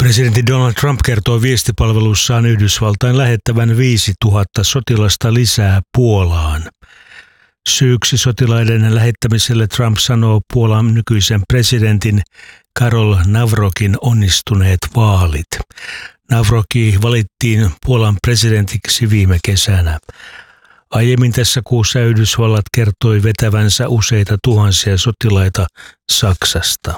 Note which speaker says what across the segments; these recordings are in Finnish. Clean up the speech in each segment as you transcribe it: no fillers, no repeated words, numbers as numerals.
Speaker 1: Presidentti Donald Trump kertoo viestipalvelussaan Yhdysvaltain lähettävän 5000 sotilasta lisää Puolaan. Syyksi sotilaiden lähettämiselle Trump sanoo Puolan nykyisen presidentin Karol Nawrockin onnistuneet vaalit. Nawrocki valittiin Puolan presidentiksi viime kesänä. Aiemmin tässä kuussa Yhdysvallat kertoi vetävänsä useita tuhansia sotilaita Saksasta.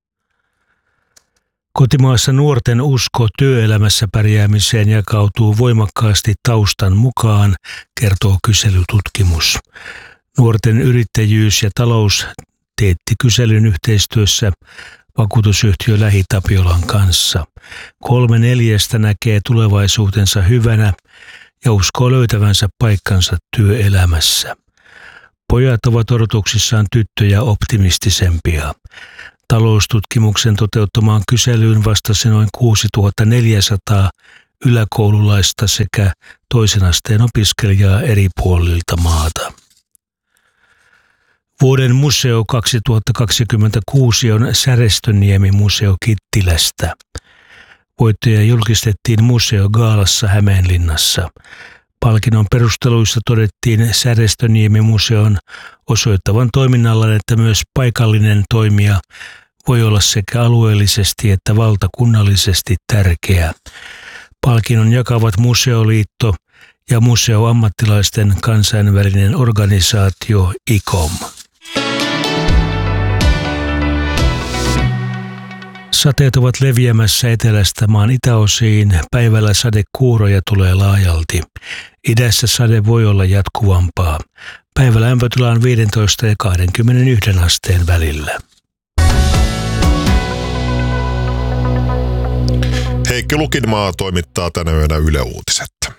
Speaker 1: Kotimaassa nuorten usko työelämässä pärjäämiseen jakautuu voimakkaasti taustan mukaan, kertoo kyselytutkimus. Nuorten yrittäjyys ja talous teetti kyselyn yhteistyössä vakuutusyhtiö LähiTapiolan kanssa. 3/4 näkee tulevaisuutensa hyvänä ja uskoo löytävänsä paikkansa työelämässä. Pojat ovat odotuksissaan tyttöjä optimistisempia. Taloustutkimuksen toteuttamaan kyselyyn vastasi noin 6400 yläkoululaista sekä toisen asteen opiskelijaa eri puolilta maata. Vuoden museo 2026 on Särestöniemi-museo Kittilästä. Voittaja julkistettiin museogaalassa Hämeenlinnassa. Palkinnon perusteluissa todettiin Särestöniemi-museon osoittavan toiminnallaan, että myös paikallinen toimija voi olla sekä alueellisesti että valtakunnallisesti tärkeä. Palkinnon jakavat Museoliitto ja museoammattilaisten kansainvälinen organisaatio ICOM. Sateet ovat leviämässä etelästä maan itäosiin. Päivällä sadekuuroja tulee laajalti. Idässä sade voi olla jatkuvampaa. Päivällä lämpötila on 15 ja 21 asteen välillä.
Speaker 2: Heikki Lukinmaa toimittaa tänä yönä Yle Uutiset.